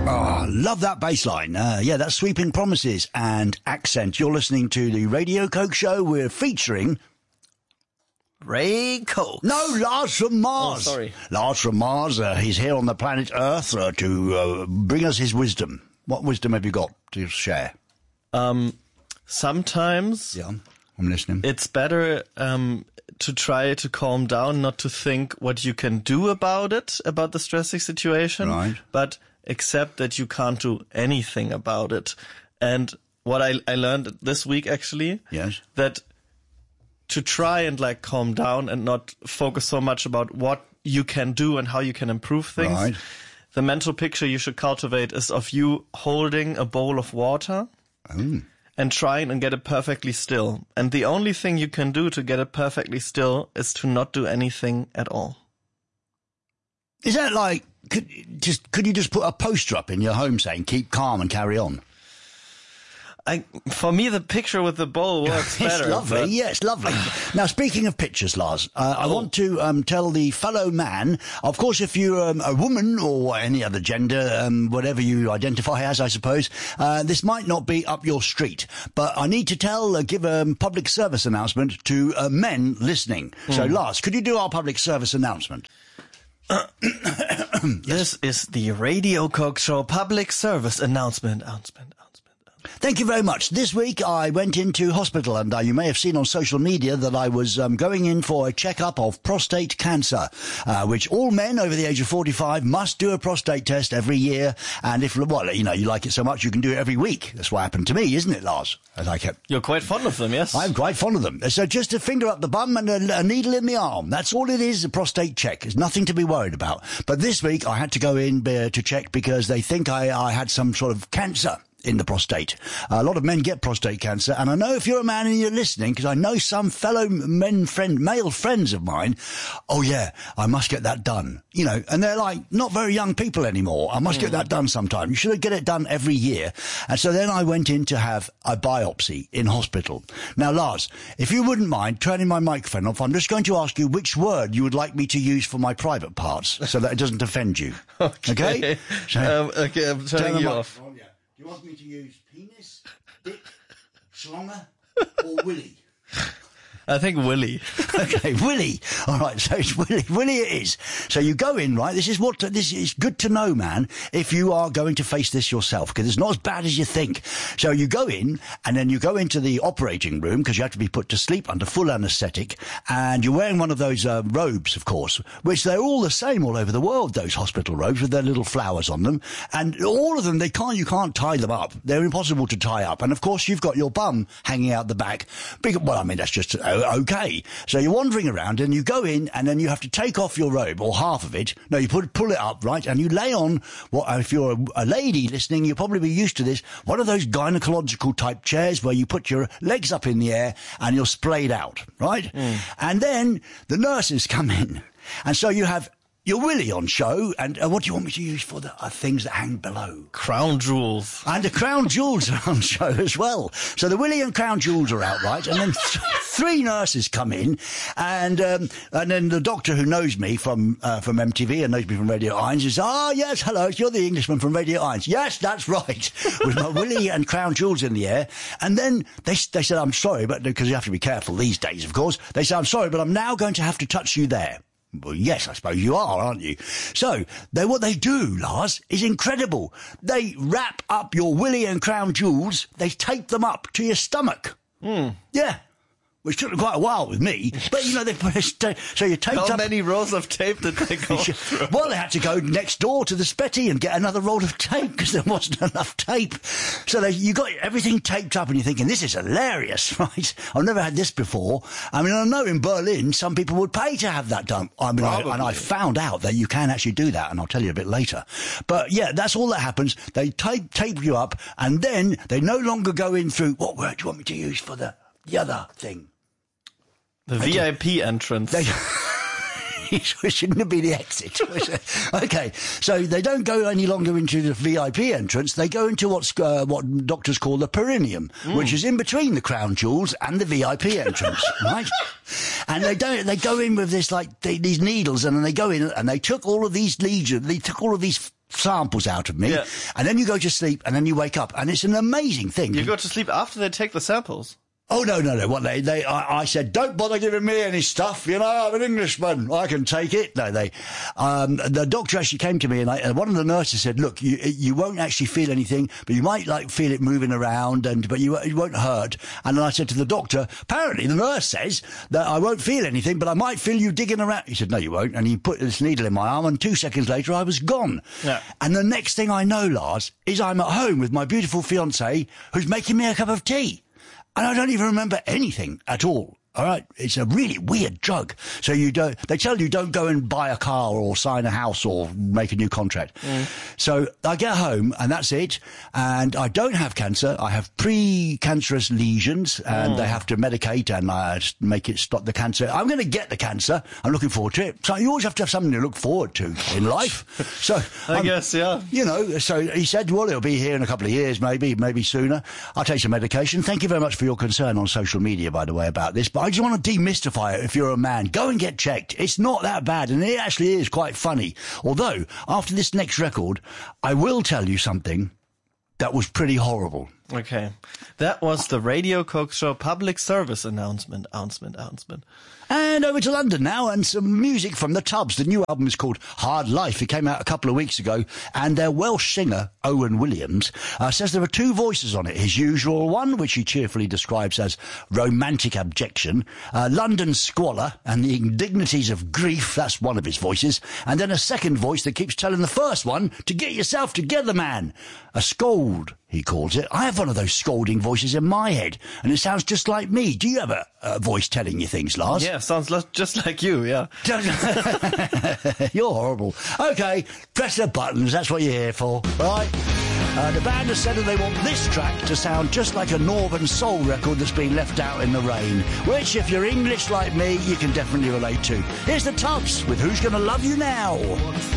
Oh, love that bass line. Yeah, that's Sweeping Promises and Accent. You're listening to the Radio Coke Show. We're featuring... Ray Coke. No, Lars from Mars. Oh, sorry. Lars from Mars. He's here on the planet Earth to bring us his wisdom. What wisdom have you got to share? Sometimes... Yeah, I'm listening. It's better to try to calm down, not to think what you can do about it, about the stressing situation, right, but accept that you can't do anything about it. And what I learned this week, actually, yes, that to try and like calm down and not focus so much about what you can do and how you can improve things. Right. The mental picture you should cultivate is of you holding a bowl of water. And trying and get it perfectly still. And the only thing you can do to get it perfectly still is to not do anything at all. Is that like, could you just put a poster up in your home saying, keep calm and carry on? For me, the picture with the bowl works better. It's lovely. Yeah, it's lovely. Now, speaking of pictures, Lars, I want to tell the fellow man, of course, if you're a woman or any other gender, whatever you identify as, I suppose, this might not be up your street. But I need to give a public service announcement to men listening. So, Lars, could you do our public service announcement? This is the Radio Coke Show public service announcement. Thank you very much. This week I went into hospital and you may have seen on social media that I was going in for a checkup of prostate cancer, which all men over the age of 45 must do a prostate test every year. And if, well, you know, you like it so much, you can do it every week. That's what happened to me, isn't it, Lars? You're quite fond of them, yes? I'm quite fond of them. So just a finger up the bum and a needle in the arm. That's all it is, a prostate check. There's nothing to be worried about. But this week I had to go in to check because they think I had some sort of cancer in the prostate. A lot of men get prostate cancer, and I know if you're a man and you're listening, because I know some fellow male friends of mine, oh yeah, I must get that done. You know, and they're like not very young people anymore. I must get that done sometime. You should get it done every year. And so then I went in to have a biopsy in hospital. Now, Lars, if you wouldn't mind turning my microphone off, I'm just going to ask you which word you would like me to use for my private parts so that it doesn't offend you. Okay? So, okay, I'm turning you off. Do you want me to use penis, dick, schlonger, or willy? I think Willy. Okay, Willy. All right, so it's Willy. Willy it is. So you go in, right? This is good to know, man, if you are going to face this yourself, because it's not as bad as you think. So you go in, and then you go into the operating room, because you have to be put to sleep under full anaesthetic, and you're wearing one of those robes, of course, which they're all the same all over the world, those hospital robes with their little flowers on them. And all of them, you can't tie them up. They're impossible to tie up. And of course, you've got your bum hanging out the back. Well, I mean, that's just okay. So you're wandering around and you go in and then you have to take off your robe or half of it. No, you pull it up, right? And you lay on if you're a lady listening, you'll probably be used to this, one of those gynecological type chairs where you put your legs up in the air and you're splayed out, right? And then the nurses come in. And so you have your willy on show, and what do you want me to use for the things that hang below? Crown jewels. And the crown jewels are on show as well. So the willy and crown jewels are out, right? And then three nurses come in, and then the doctor who knows me from MTV and knows me from Radio Irons says, yes, hello, you're the Englishman from Radio Irons. Yes, that's right. With my willy and crown jewels in the air. And then they said, I'm sorry, but because you have to be careful these days, of course. They said, I'm sorry, but I'm now going to have to touch you there. Well, yes, I suppose you are, aren't you? So, what they do, Lars, is incredible. They wrap up your willy and crown jewels, they tape them up to your stomach. Yeah. Which took quite a while with me, but you know, so you taped up... How many rolls of tape did they go through? Well, they had to go next door to the Spetty and get another roll of tape because there wasn't enough tape. So you got everything taped up and you're thinking, this is hilarious, right? I've never had this before. I mean, I know in Berlin some people would pay to have that done. I mean, and I found out that you can actually do that, and I'll tell you a bit later. But yeah, that's all that happens. They tape you up, and then they no longer go in through, what word do you want me to use for the other thing? The VIP entrance. Shouldn't it be the exit? Okay, so they don't go any longer into the VIP entrance. They go into what doctors call the perineum, which is in between the crown jewels and the VIP entrance, right? And they go in with this these needles, and then they go in and they took all of these lesions. They took all of these samples out of me, Yeah. and then you go to sleep, and then you wake up, and it's an amazing thing. You go to sleep after they take the samples. Oh, no. What I said, don't bother giving me any stuff. You know, I'm an Englishman. I can take it. No, the doctor actually came to me and one of the nurses said, look, you won't actually feel anything, but you might like feel it moving around but it won't hurt. And then I said to the doctor, apparently the nurse says that I won't feel anything, but I might feel you digging around. He said, no, you won't. And he put this needle in my arm and 2 seconds later I was gone. Yeah. And the next thing I know, Lars, is I'm at home with my beautiful fiancée who's making me a cup of tea. And I don't even remember anything at all. All right. It's a really weird drug. So they tell you don't go and buy a car or sign a house or make a new contract. So I get home and that's it. And I don't have cancer. I have pre-cancerous lesions and they have to medicate and make it stop the cancer. I'm going to get the cancer. I'm looking forward to it. So you always have to have something to look forward to in life. So I guess, yeah. You know, so he said, well, it'll be here in a couple of years, maybe sooner. I'll take some medication. Thank you very much for your concern on social media, by the way, about this. But I just want to demystify it. If you're a man, go and get checked. It's not that bad, and it actually is quite funny. Although, after this next record, I will tell you something that was pretty horrible. Okay. That was the Radio Coke Show public service announcement. And over to London now, and some music from the Tubs. The new album is called Hard Life. It came out a couple of weeks ago, and their Welsh singer, Owen Williams, says there are two voices on it. His usual one, which he cheerfully describes as romantic abjection, London squalor, and the indignities of grief, that's one of his voices, and then a second voice that keeps telling the first one to get yourself together, man. A scold, he calls it. I have one of those scolding voices in my head, and it sounds just like me. Do you have a voice telling you things, Lars? Yeah, sounds just like you, yeah. You're horrible. Okay, press the buttons. That's what you're here for, right? The band has said that they want this track to sound just like a Northern Soul record that's been left out in the rain, which, if you're English like me, you can definitely relate to. Here's the Tubs with Who's Gonna Love You Now?